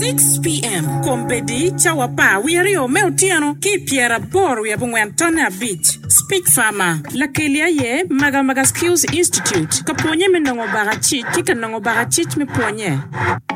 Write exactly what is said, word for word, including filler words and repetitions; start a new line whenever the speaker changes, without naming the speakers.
six p.m. Kombedi chawapa wirio meutiano ki piera boru ya bungwantona beach. Speak Farmer. La kelia ye maga maga skills institute. Kaponye menongo barachi kika nongo barachi me ponye.